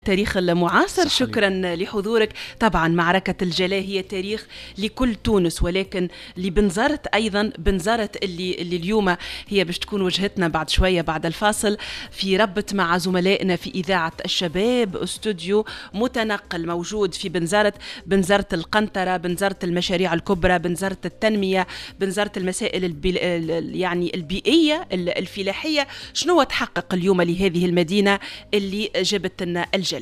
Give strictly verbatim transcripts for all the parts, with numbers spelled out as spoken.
التاريخ المعاصر. صحيح. شكرا لحضورك. طبعا معركة الجلاء هي تاريخ لكل تونس، ولكن لبنزرت أيضا، بنزرت اللي, اللي اليوم هي باش تكون وجهتنا بعد شوية بعد الفاصل، في ربط مع زملائنا في إذاعة الشباب، استوديو متنقل موجود في بنزرت، بنزرت القنطرة، بنزرت المشاريع الكبرى، بنزرت التنمية، بنزرت المسائل البي... يعني البيئية الفلاحية. شنو تحقق اليوم لهذه المدينة اللي جابت لنا الجلال؟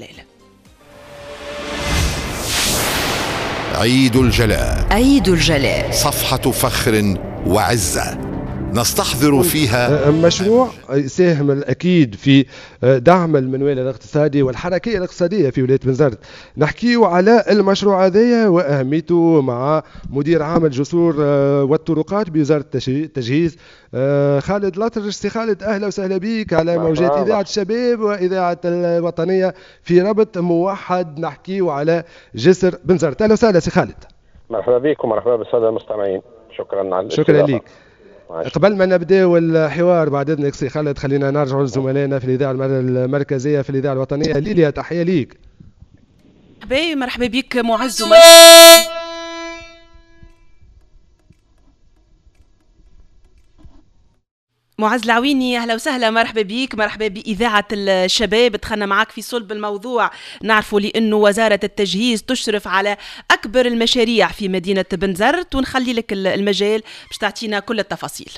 عيد الجلاء، عيد الجلاء صفحة فخر وعزة نستحضر فيها مشروع يساهم الأكيد في دعم المنوال الاقتصادي والحركية الاقتصادية في ولاية بنزرت. نحكيه على المشروع هذايا وأهميته مع مدير عام الجسور والطرقات بوزارة التجهيز خالد لطرش. سي خالد، أهلا وسهلا بك على موجات إذاعة الشباب وإذاعة الوطنية في ربط موحد. نحكيه على جسر بنزرت. أهلا وسهلا سي خالد. مرحبا بكم ومرحبا بالسادة المستمعين. شكرا على شكرا لك. قبل ما نبداو الحوار بعد اذنك سي خالد، خلينا نرجعوا لزملائنا في الاذاعه المركزيه في الاذاعه الوطنيه. ليليا، تحيه ليك. مرحبا مرحبا بك معز. معز العويني، اهلا وسهلا، مرحبا بك، مرحبا باذاعه الشباب. دخلنا معك في صلب الموضوع. نعرفوا لانه وزاره التجهيز تشرف على اكبر المشاريع في مدينه بنزرت، ونخلي لك المجال باش تعطينا كل التفاصيل.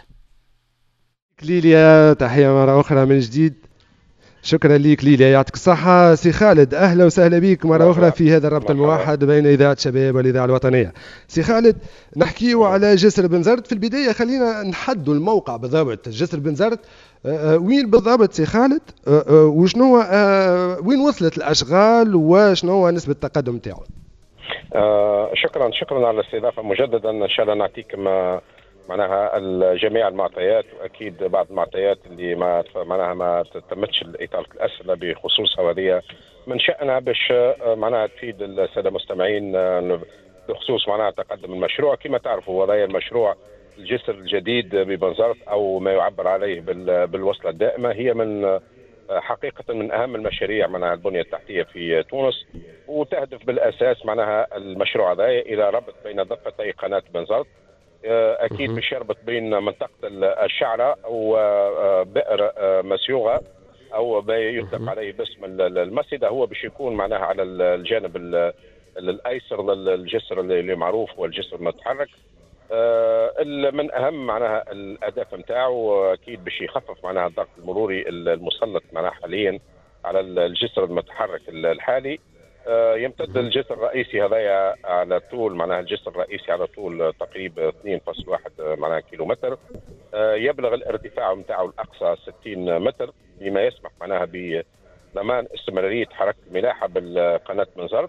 ليليا، تحيه مره اخرى من جديد. شكرا ليك ليليا، يعطيك الصحة. سي خالد، أهلا وسهلا بك مرة أخرى في هذا الربط الموحد بين إذاعة الشباب والإذاعة الوطنية. سي خالد، نحكيه على جسر بنزرت. في البداية خلينا نحدوا الموقع بالضبط. جسر بنزرت أه وين بالضبط سي خالد؟ أه أه وشنو أه وين وصلت الأشغال وشنو نسبة التقدم تاعو؟ أه شكرا شكرا على الاستضافة مجددا. إن شاء الله نعطيكم معناها جميع المعطيات، واكيد بعض المعطيات اللي ما معناها ما تمتش اطاله الاسئله بخصوصها، هذه من شانها باش معناها تفيد الساده المستمعين بخصوص معناها تقدم المشروع. كما تعرفوا هذا المشروع الجسر الجديد ببنزرت او ما يعبر عليه بالوصله الدائمه، هي من حقيقه من اهم المشاريع معناها البنيه التحتيه في تونس، وتهدف بالاساس معناها المشروع هذا الى ربط بين ضفتي قناه بنزرت، اكيد باش يربط بين منطقه الشعره وبئر مسيوغه او يطلق عليه باسم المسيده. هو باش يكون معناها على الجانب الايسر للجسر اللي معروف هو الجسر المتحرك. من اهم معناها الاهداف نتاعو اكيد باش يخفف معناها الضغط المروري المسلط معناها حاليا على الجسر المتحرك الحالي. يمتد الجسر الرئيسي هذايا على طول معناها الجسر الرئيسي على طول تقريبا اثنين فاصلة واحد معناها كيلومتر. يبلغ الارتفاع نتاعو الاقصى ستين متر، بما يسمح معناها بضمان استمراريه حركه الملاحه بالقناه بنزرت.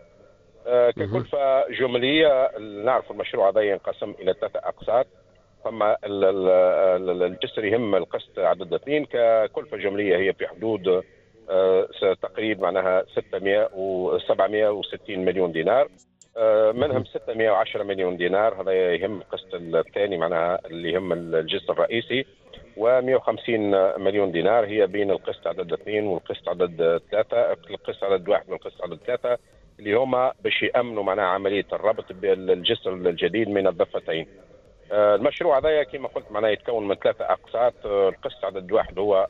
ككلفه جمليه نعرف المشروع هذا ينقسم الى ثلاثه اقساط. ثم الجسر يهم القسط عدد اثنين. ككلفه جمليه هي في حدود تقريبا معناها ستمائة وسبعمائة وستين مليون دينار، منهم ستمائة وعشرة مليون دينار هذا يهم القسط الثاني معناها اللي يهم الجسر الرئيسي، ومائة وخمسين مليون دينار هي بين القسط عدد اثنين والقسط عدد ثلاثة، القسط عدد واحد والقسط عدد ثلاثة اللي هما باش يأمنوا معناها عملية الربط بالجسر الجديد من الضفتين. المشروع هذا كما قلت معناها يتكون من ثلاثة أقساط. القسط عدد واحد هو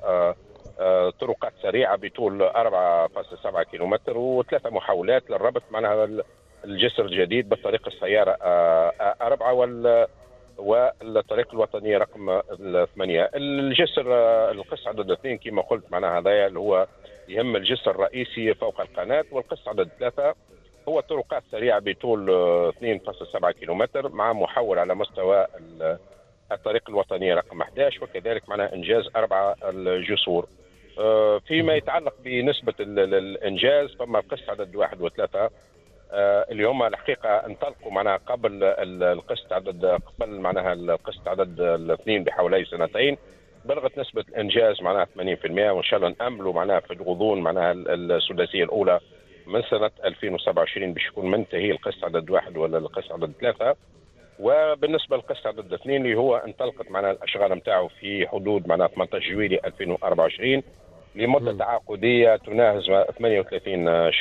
طرقات سريعة بطول أربعة فاصلة سبعة كيلومتر وثلاثة محاولات للربط معناها الجسر الجديد بالطريق السيارة أربعة وال والطريق الوطنية رقم ثمانية. الجسر القسط عدد اثنين كما قلت معناها هذايا اللي هو يهم الجسر الرئيسي فوق القناة، والقسط عدد ثلاثة هو طرقات سريعة بطول اثنين فاصلة سبعة كيلومتر مع محول على مستوى الطريق الوطنية رقم أحد عشر، وكذلك معناها إنجاز أربعة الجسور. فيما يتعلق بنسبة الإنجاز فما القسط عدد واحد وثلاثة اللي هم الحقيقة انطلقوا معناها قبل القسط عدد قبل معناها القسط عدد الاثنين بحوالي سنتين، بلغت نسبة الإنجاز معناها ثمانين بالمئة، وإن شاء الله نأملوا معناها في الغضون معناها السداسية الأولى من سنة ألفين وسبعة وعشرين باش يكون منتهي القسط عدد واحد ولا القسط عدد ثلاثة. وبالنسبة للقسط عدد اثنين اللي هو انطلقت معناها الأشغال نتاعو في حدود معناها ثمانية عشر جويلية ألفين وأربعة وعشرين لمده تعاقديه تناهز ثمانية وثلاثين